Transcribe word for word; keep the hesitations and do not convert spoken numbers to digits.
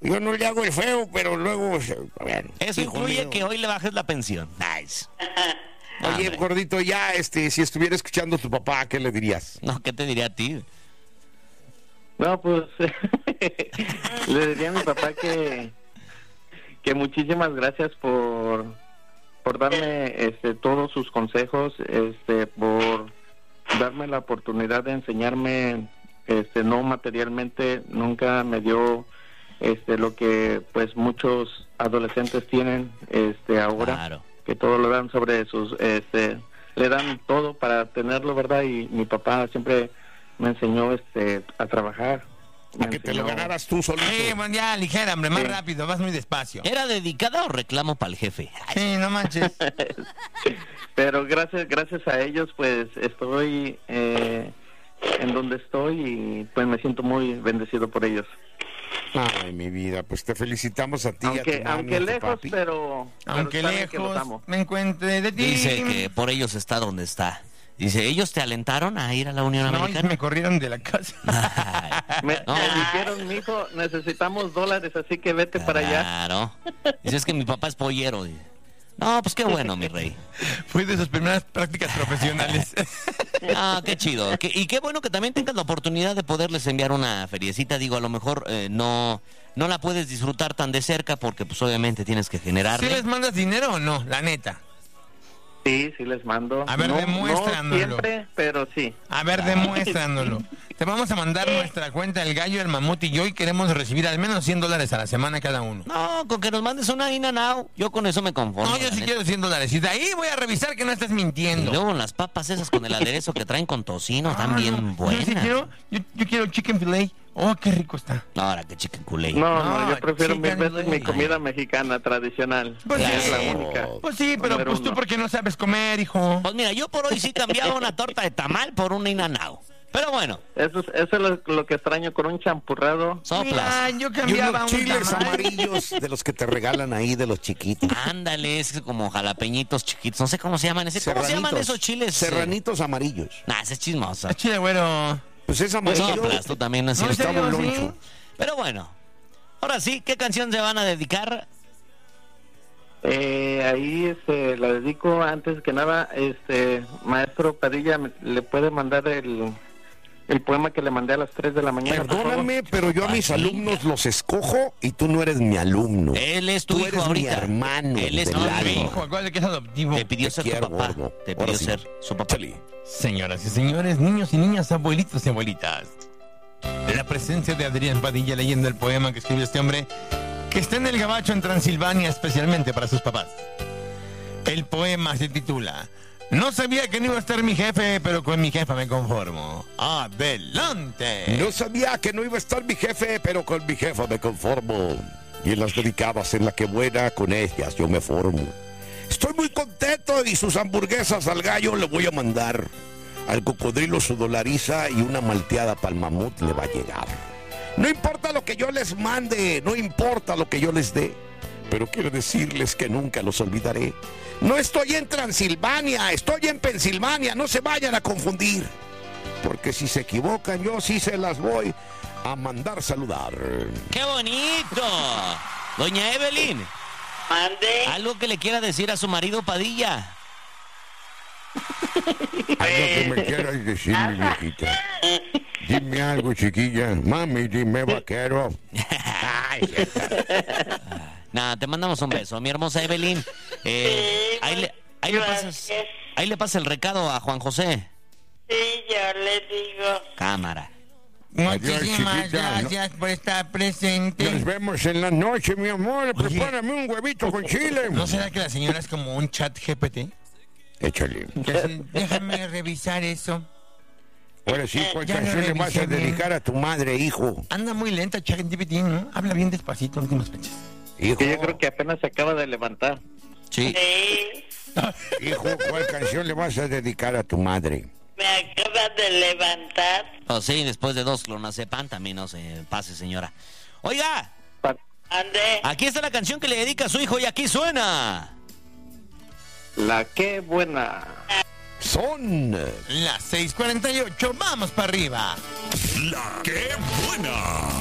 Yo no le hago el feo, pero luego... Bueno, Eso incluye mío. que hoy le bajes la pensión. Nice. Oye, Hombre. gordito, ya, este, si estuviera escuchando a tu papá, ¿qué le dirías? No, ¿qué te diría a ti? No, pues... le diría a mi papá que... Que muchísimas gracias por... Por darme, este, todos sus consejos, este, por... darme la oportunidad de enseñarme, este, no materialmente, nunca me dio... este lo que pues muchos adolescentes tienen este ahora, claro. que todo lo dan sobre sus este le dan todo para tenerlo, ¿verdad? Y mi papá siempre me enseñó este a trabajar, a que enseñó... te lo ganaras tú solito. Sí, bueno, ya ligera, hombre, más sí. rápido, vas muy despacio. ¿Era dedicada o reclamo para el jefe? Sí, no manches. Pero gracias gracias a ellos pues estoy eh, en donde estoy y pues me siento muy bendecido por ellos. Ay, mi vida, pues te felicitamos a ti. Aunque, a tu mami, aunque a tu lejos, papi. pero... Aunque pero lejos me encuentre de ti. Dice que por ellos está donde está. Dice, ¿ellos te alentaron a ir a la Unión no, Americana? No, me corrieron de la casa. me, no. me dijeron, mijo, necesitamos dólares, así que vete claro. para allá. Claro. Dice, es que mi papá es pollero. No, pues qué bueno, mi rey. Fue de sus primeras prácticas profesionales. Ah, qué chido. Qué, y qué bueno que también tengas la oportunidad de poderles enviar una feriecita. Digo, a lo mejor eh, no no la puedes disfrutar tan de cerca porque pues obviamente tienes que generarle. ¿Sí les mandas dinero o no? La neta. Sí, sí les mando. A ver, no, demuéstranoslo. No siempre, pero sí. A ver, demuéstranoslo. Te vamos a mandar nuestra cuenta, el gallo, el mamut y yo, y queremos recibir al menos cien dólares a la semana cada uno. No, con que nos mandes una in and out, yo con eso me conformo. No, yo sí quiero cien dólares. Y de ahí voy a revisar que no estés mintiendo. Y luego las papas esas con el aderezo que traen con tocino, están ah, bien no. buenas. Yo, sí quiero, yo, yo quiero chicken filet. Oh, qué rico está. Ahora que chicken culé. No, no, yo prefiero mil veces mi comida mexicana tradicional. Pues sí, sí, es la única. Pues sí, pero pues tú porque no sabes comer, hijo. Pues mira, yo por hoy sí cambiaba una torta de tamal por un in-n-out. Pero bueno. Eso es, eso es lo, lo que extraño con un champurrado. Soplas. Mira, yo cambiaba y unos un chiles tamal. amarillos de los que te regalan ahí, de los chiquitos. Ándale, es como jalapeñitos chiquitos. No sé cómo se llaman. Ese, ¿Cómo se llaman esos chiles? Serranitos amarillos. Nah, ese es chismoso. Es chile güero. Pues es amarillo. Soplas, tú también así. No, Está muy ¿sí? loncho. Pero bueno. Ahora sí, ¿qué canción se van a dedicar? Eh, ahí este, la dedico antes que nada, este maestro Padilla, ¿me, ¿le puede mandar el, el poema que le mandé a las tres de la mañana? Perdóname, pero yo a mis alumnos los escojo y tú no eres mi alumno. Él es tu tú hijo eres ahorita. mi hermano. Él es no, tu mi hijo. hijo, acuérdate que es adoptivo. Te pidió Te ser quiero, tu papá. gordo. Te Ahora pidió sí. ser su papá. Chale. Señoras y señores, niños y niñas, abuelitos y abuelitas. La presencia de Adrián Padilla leyendo el poema que escribió este hombre, que está en el Gabacho en Transilvania, especialmente para sus papás. El poema se titula No sabía que no iba a estar mi jefe, pero con mi jefa me conformo. ¡Adelante! No sabía que no iba a estar mi jefe, pero con mi jefa me conformo. Y en las dedicadas en la que buena, con ellas yo me formo. Estoy muy contento y sus hamburguesas al gallo le voy a mandar. Al cocodrilo su dolariza y una malteada pa'l mamut le va a llegar. No importa lo que yo les mande, no importa lo que yo les dé, pero quiero decirles que nunca los olvidaré. No estoy en Transilvania, estoy en Pensilvania, no se vayan a confundir. Porque si se equivocan, yo sí se las voy a mandar saludar. ¡Qué bonito! Doña Evelyn. Mande. ¿Algo que le quiera decir a su marido Padilla? Algo que me quieras decir, mi viejita. Dime algo, chiquilla. Mami, dime, vaquero. Nada, te mandamos un beso, mi hermosa Evelyn. Eh, Sí, ahí, le, ahí, le pasas, ahí le pasa el recado a Juan José. Sí, yo le digo. Cámara. Muchísimas Adiós, chiquita. gracias por estar presente. Nos vemos en la noche, mi amor. Oye. Prepárame un huevito con chile. ¿No será que la señora es como un chat G P T? Échale. Que así, déjame revisar eso. Ahora sí, ¿cuál Ya lo canción le vas revisé a bien. dedicar a tu madre, hijo? Anda muy lenta chat G P T, ¿no? Habla bien despacito en últimas fechas. Hijo, Que yo creo que apenas se acaba de levantar. Sí. Sí, hijo, ¿cuál canción le vas a dedicar a tu madre? me acaba de levantar. Oh, sí, después de dos clonazepam también no se pase, señora. Oiga, Ande. aquí está la canción que le dedica a su hijo y aquí suena. La que buena. Son Las seis cuarenta y ocho, vamos para arriba. La que buena.